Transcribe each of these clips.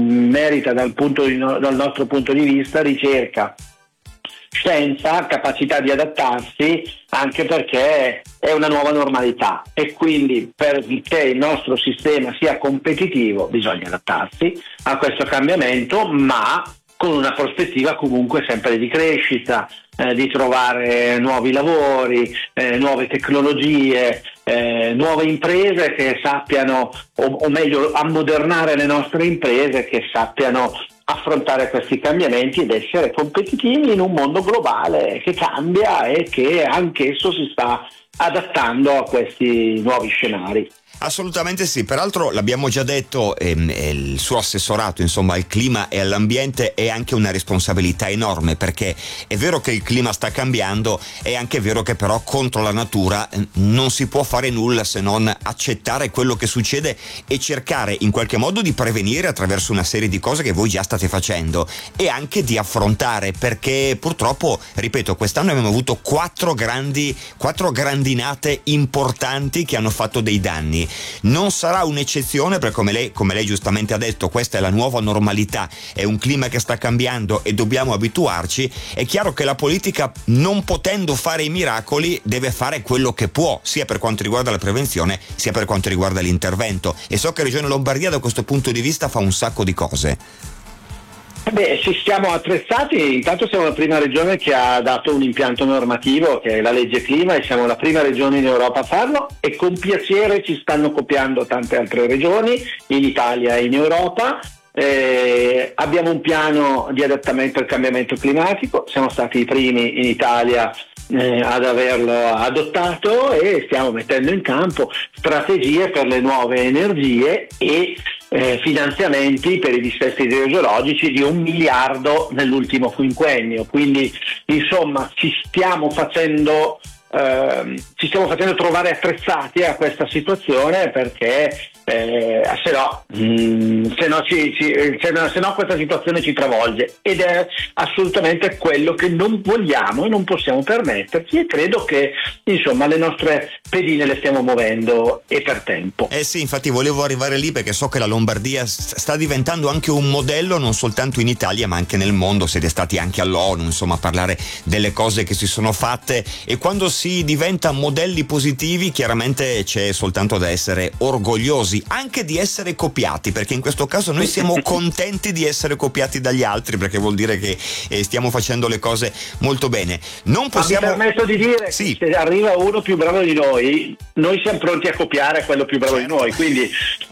merita dal nostro punto di vista ricerca, scienza, capacità di adattarsi, anche perché è una nuova normalità e quindi perché il nostro sistema sia competitivo bisogna adattarsi a questo cambiamento, ma con una prospettiva comunque sempre di crescita, di trovare nuovi lavori, nuove tecnologie, nuove imprese che sappiano, o meglio ammodernare le nostre imprese che sappiano affrontare questi cambiamenti ed essere competitivi in un mondo globale che cambia e che anch'esso si sta adattando a questi nuovi scenari. Assolutamente sì, peraltro l'abbiamo già detto, il suo assessorato, insomma, al clima e all'ambiente è anche una responsabilità enorme, perché è vero che il clima sta cambiando, è anche vero che però contro la natura non si può fare nulla se non accettare quello che succede e cercare in qualche modo di prevenire attraverso una serie di cose che voi già state facendo e anche di affrontare, perché purtroppo, ripeto, quest'anno abbiamo avuto quattro grandinate importanti che hanno fatto dei danni. Non sarà un'eccezione, perché come lei giustamente ha detto, questa è la nuova normalità, è un clima che sta cambiando e dobbiamo abituarci. È chiaro che la politica, non potendo fare i miracoli, deve fare quello che può, sia per quanto riguarda la prevenzione sia per quanto riguarda l'intervento, e so che Regione Lombardia da questo punto di vista fa un sacco di cose. Ci siamo attrezzati, intanto siamo la prima regione che ha dato un impianto normativo che è la legge clima e siamo la prima regione in Europa a farlo e con piacere ci stanno copiando tante altre regioni in Italia e in Europa. Abbiamo un piano di adattamento al cambiamento climatico, siamo stati i primi in Italia ad averlo adottato e stiamo mettendo in campo strategie per le nuove energie e finanziamenti per i dissesti idrogeologici di 1 miliardo nell'ultimo quinquennio, quindi insomma ci stiamo facendo trovare attrezzati a questa situazione, perché se no questa situazione ci travolge ed è assolutamente quello che non vogliamo e non possiamo permetterci, e credo che insomma le nostre pedine le stiamo muovendo e per tempo. Sì, infatti volevo arrivare lì, perché so che la Lombardia sta diventando anche un modello non soltanto in Italia ma anche nel mondo. Siete stati anche all'ONU, insomma, a parlare delle cose che si sono fatte, e quando si diventa modelli positivi chiaramente c'è soltanto da essere orgogliosi, anche di essere copiati, perché in questo caso noi siamo contenti di essere copiati dagli altri, perché vuol dire che stiamo facendo le cose molto bene. Non possiamo... Mi permetto di dire sì, che se arriva uno più bravo di noi siamo pronti a copiare quello più bravo di noi, quindi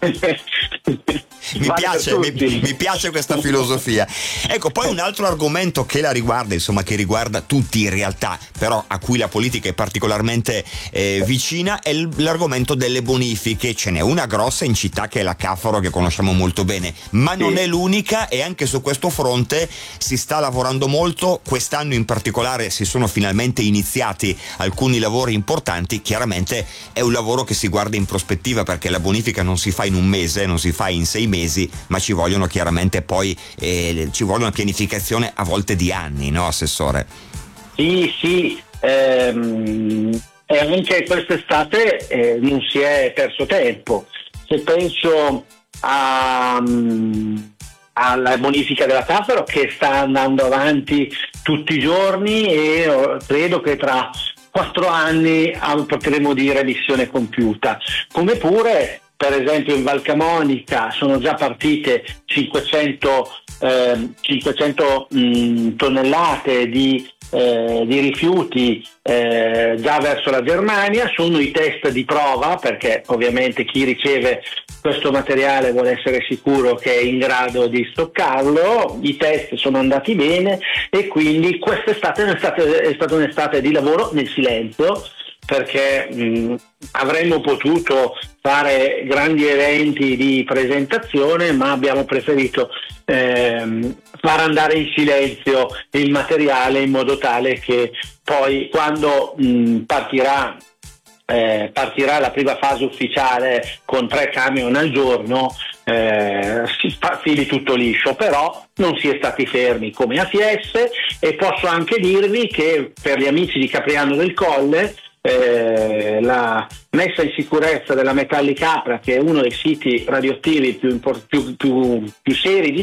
mi piace questa filosofia. Ecco, poi un altro argomento che la riguarda, insomma, che riguarda tutti in realtà, però a cui la politica è particolarmente vicina, è l'argomento delle bonifiche. Ce n'è una grossa in città che è la Caffaro, che conosciamo molto bene, ma non è l'unica, e anche su questo fronte si sta lavorando molto. Quest'anno in particolare si sono finalmente iniziati alcuni lavori importanti. Chiaramente è un lavoro che si guarda in prospettiva, perché la bonifica non si fa in un mese, non si fa in 6 mesi, ma ci vogliono chiaramente poi ci vuole una pianificazione a volte di anni, no, Assessore? Sì, e anche quest'estate non si è perso tempo. Se penso alla bonifica della Caffaro, che sta andando avanti tutti i giorni, e credo che tra 4 anni potremo dire missione compiuta. Come pure, per esempio, in Val Camonica sono già partite 500 tonnellate di rifiuti già verso la Germania. Sono i test di prova, perché ovviamente chi riceve questo materiale vuole essere sicuro che è in grado di stoccarlo. I test sono andati bene e quindi quest'estate è stata un'estate di lavoro nel silenzio, perché avremmo potuto fare grandi eventi di presentazione, ma abbiamo preferito far andare in silenzio il materiale, in modo tale che poi quando partirà la prima fase ufficiale con 3 camion al giorno si fili tutto liscio. Però non si è stati fermi come a Fiesse, e posso anche dirvi che per gli amici di Capriano del Colle la messa in sicurezza della Metallicapra, che è uno dei siti radioattivi più seri